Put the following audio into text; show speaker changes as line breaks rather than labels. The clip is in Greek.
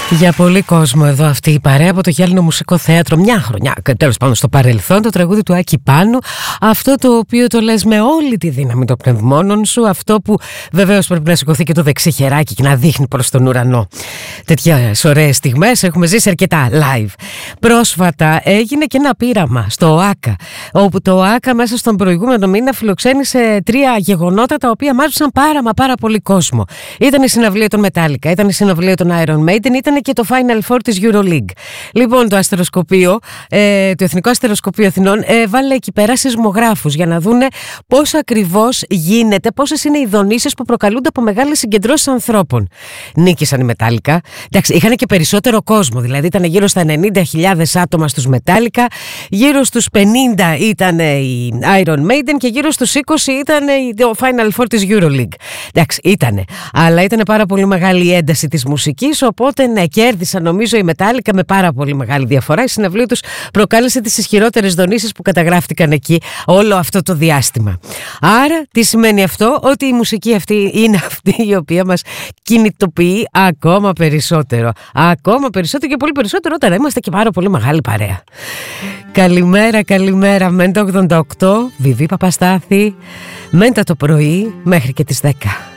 Για πολύ κόσμο εδώ αυτή η παρέα από το Γυάλινο Μουσικό Θέατρο. Μια χρονιά, τέλος πάντων στο παρελθόν, το τραγούδι του Άκη Πάνου. Αυτό το οποίο το λες με όλη τη δύναμη των πνευμόνων σου. Αυτό που βεβαίως πρέπει να σηκωθεί και το δεξί χεράκι και να δείχνει προς τον ουρανό. Τέτοιες ωραίες στιγμές έχουμε ζήσει αρκετά live. Πρόσφατα έγινε και ένα πείραμα στο ΟΑΚΑ, όπου το ΟΑΚΑ μέσα στον προηγούμενο μήνα φιλοξένησε 3 γεγονότα τα οποία μάζεψαν πάρα πολύ κόσμο. Ήταν η συναυλία των Metallica, ήταν η συναυλία των Iron Maiden, ήταν και το Final Four της EuroLeague. Λοιπόν, το αστεροσκοπείο, το Εθνικό Αστεροσκοπείο Αθηνών, βάλε εκεί πέρα σεισμογράφους για να δούνε πώς ακριβώς γίνεται, πόσες είναι οι δονήσεις που προκαλούνται από μεγάλες συγκεντρώσεις ανθρώπων. Νίκησαν οι Metallica. Εντάξει, είχαν και περισσότερο κόσμο, δηλαδή ήταν γύρω στα 90.000 άτομα στους Metallica, γύρω στους 50 ήταν οι Iron Maiden και γύρω στους 20 ήταν το Final Four της EuroLeague. Εντάξει, ήτανε. Αλλά ήταν πάρα πολύ μεγάλη η ένταση της μουσικής, οπότε ναι, κέρδισαν νομίζω οι Metallica με πάρα πολύ μεγάλη διαφορά. Η συναυλία τους προκάλεσε τις ισχυρότερες δονήσεις που καταγράφτηκαν εκεί όλο αυτό το διάστημα. Άρα, τι σημαίνει αυτό? Ότι η μουσική αυτή είναι αυτή η οποία μας κινητοποιεί ακόμα περισσότερο. Ακόμα περισσότερο και πολύ περισσότερο όταν είμαστε και πάρα πολύ μεγάλη παρέα. Καλημέρα, Μέντα 88, Βιβί Παπαστάθη, Μέντα το πρωί μέχρι και τις 10.